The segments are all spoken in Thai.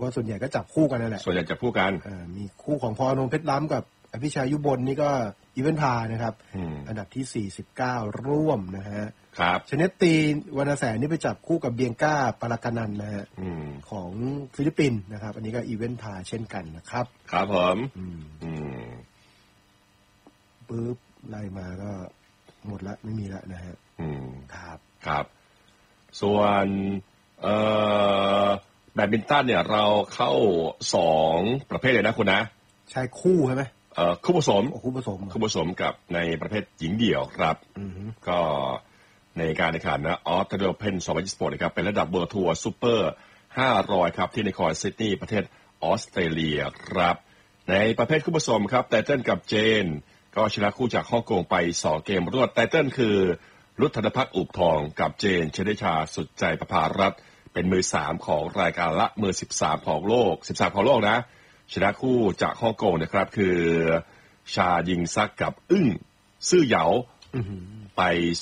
ก็ส่วนใหญ่ก็จับคู่กันนั่นแหละส่วนใหญ่จับคู่กันมีคู่ของพรนงเพชรล้ำกับอภิชัยยุบลนี่ก็อีเวนพานะครับอันดับที่49ร่วมนะฮะครับชเนตตีวรรณแสนนี่ไปจับคู่กับเบียงก้าปารากานันนะฮะของฟิลิปปินส์นะครับอันนี้ก็อีเวนพาเช่นกันนะครับครับผมปึ๊บไล่มาก็หมดละไม่มีละนะฮะครับครับส่วนแบดมินตันเนี่ยเราเข้า2ประเภทเลยนะคุณนะใช่คู่ใช่ไหมคู่ผสมคู่ผสมกับในประเภทหญิงเดี่ยวครับก็ในการแข่งขันนะออสเตรเลียเพน2026นะครับเป็นระดับเวิลด์ทัวร์ซูเปอร์500ครับที่นครซิดนีย์ประเทศออสเตรเลียครับในประเภทคู่ผสมครับไตเติ้ลกับเจนก็ชนะคู่จากฮ่องกงไป2เกมรวดไตเติ้ลคือรุทธนภัทรอุบทองกับเจนชนิชาสุดใจประภารัตน์เป็นมือ3ของรายการละมือ13ของโลกนะชนะคู่จากฮ่องกงนะครับคือชายิงซักกับอึ้งซื่อเหยาไป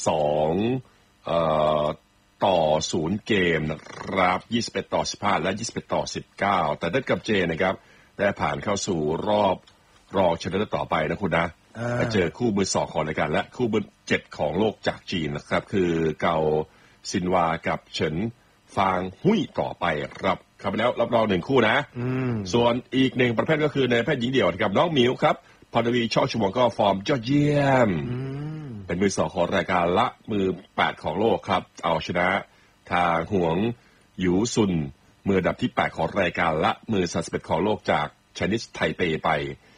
2-0เกมนะครับ21-15และ21-19แต่เต้นกับเจนะครับได้ผ่านเข้าสู่รอบรองชนะเลิศต่อไปนะคุณนะจะเจอคู่มือ2ของรายการและคู่มือ7ของโลกจากจีนนะครับคือเกาซินวากับเฉินฟางหุ้ยต่อไปครับเข้าไปแล้วรับรอง1คู่นะส่วนอีก1ประเภทก็คือในประเภทหญิงเดี่ยวกับน้องหมิวครับพรวีช่อชมวงก็ฟอร์มยอดเยี่ยมเป็นมือ2ของรายการละมือ8ของโลกครับเอาชนะทางหวงหยูซุนมืออันดับที่8ของรายการละมือ31ของโลกจากไชนีสไทเปไป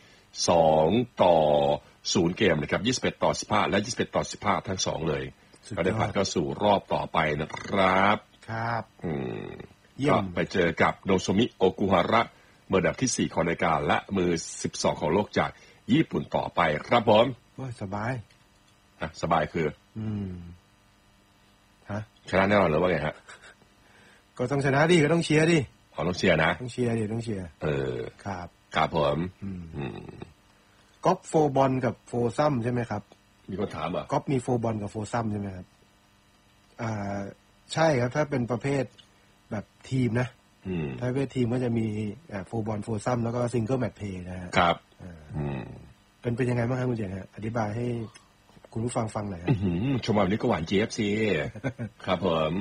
2-0เกมนะครับ21-15และ21-15ทั้ง2เลยก็ได้ผ่านเข้าสู่รอบต่อไปนะครับครับก็ไปเจอกับโนโซมิโอกุฮาระมืออันดับที่4ของรายการและมือ12ของโลกจากญี่ปุ่นต่อไปครับผมสบายสบายคือชนะแน่นอนหรือว่าไงฮะก็ต้องชนะดิก็ต้องเชียร์ดิต้องเชียร์นะต้องเชียร์ดิต้องเชียร์ครับครับผมก๊อปโฟบอลกับโฟซัมใช่ไหมครับมีคนถามอ่ะก๊อปมีโฟบอลกับโฟซัมใช่ไหมครับใช่ครับถ้าเป็นประเภทแบบทีมนะถ้าประเภททีมก็จะมีโฟบอลโฟซัมแล้วก็ซิงเกิลแมตช์เพย์นะครับเป็นยังไงบ้างครับคุณเจนฮะอธิบายให้คุณผู้ฟังหน่อยชมแบบนี้ก็หวาน GFC ครับผม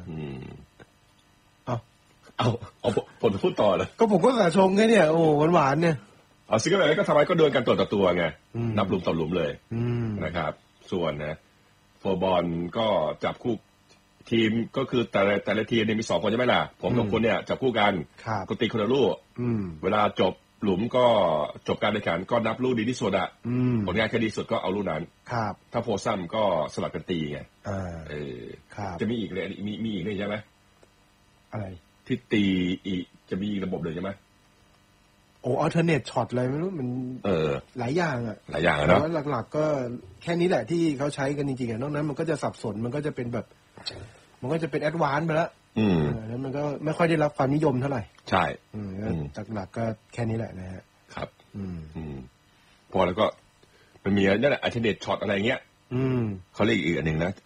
เอาผมจะพูดต่อเลยก็ผมก็สาชงไงเนี่ยโอ้หวานเนี่ยซิงเกิลแมตช์ก็ทำไมก็เดินกันตัวต่อตัวไงนับหลุมต่อหลุมเลยนะครับส่วนนะโฟบอลก็จับคู่ทีมก็คือแต่ละทีมเนี่ยมี2คนใช่ไหมล่ะผมกับคุณเนี่ยจับคู่กันก็ตีคนละลูกเวลาจบหลุมก็จบการแข่งขันก็นับลูกดีที่สุดอ่ะผลงานแค่ดีสุดก็เอาลูกนั้นถ้าโฟซัมก็สลับกันตีไงจะมีอีกเลยมีอีกเลยใช่ไหมอะไรที่ตีอีกจะมีระบบเลยใช่ไหมอัลเทอร์เนทช็อตอะไรไม่รู้มันหลายอย่างอ่ะหลายอย่างนะหลักๆก็แค่นี้แหละที่เขาใช้กันจริงๆอ่ะนอกนั้นมันก็จะสับสนมันก็จะเป็นแบบมันก็จะเป็นแอดวานซ์ไปแล้วแล้วมันก็ไม่ค่อยได้รับความนิยมเท่าไหร่ใช่หลักๆก็แค่นี้แหละนะฮะครับพอแล้วก็มันมีนั่นแหละอัลเทอร์เนทช็อตอะไรเงี้ยเขาเรียกอีกอันหนึ่งนะ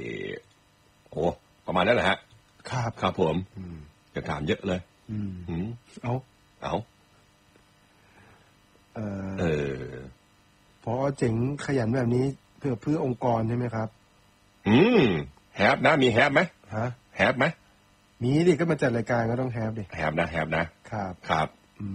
ประมาณนั้นแหละฮะครับผมจะถามเยอะเลยเอาพอเจ๋งขยันแบบนี้เพื่อองค์กรใช่ไหมครับแฮปนะมีแฮปไหมแฮปไหมมีดิก็มาจัดรายการก็ต้องแฮปดิแฮปนะครับครับ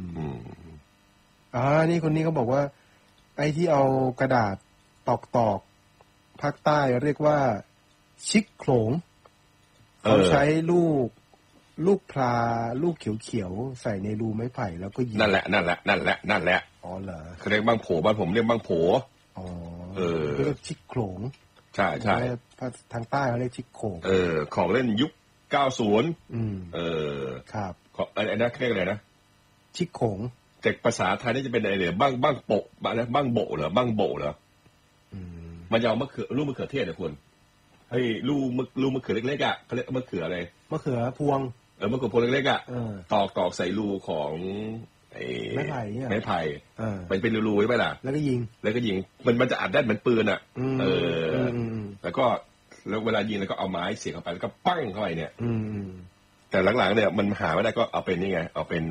นี่คนนี้เขาบอกว่าไอ้ที่เอากระดาษตอกภาคใต้เรียกว่าชิกโขลงเขาใช้ลูกพลาลูกเขียวๆใส่ในรูไม้ไผ่แล้วก็ยิงนั่นแหละอ๋อเหรอเขาเรียกบางโผบ้านผมเรียกบางโผเรียกชิกโขลงใช่ทางใต้เขาเรียกชิกโขลงของเล่นยุค90 ครับอะไรนะเรียกอะไรนะชิกโขงแต่ภาษาไทยนี่จะเป็นอะไรเนี่ยบ้างโปะอะไรบ้างโบเหรอบ้างโบเหรอมันจะเอาลูกมะเขือเทศนะคุณเฮ้ยลูกมะเขือเล็กๆอ่ะเขาเรียกมะเขืออะไรมะเขือพวงมะเขือพวงเล็กๆอ่ะตอกใส่รูของไม้ไผ่เนี่ยไม้ไผ่เป็นรูๆไว้ไหมล่ะแล้วก็ยิงมันจะอัดได้เหมือนปืนอ่ะแล้วเวลายิงแล้วก็เอาไม้เสียบเข้าไปแล้วก็ปั้งเข้าไปเนี่ยแต่หลังๆเนี่ยมันหาไม่ได้ก็เอาเป็นนี่ไงเอาเป็น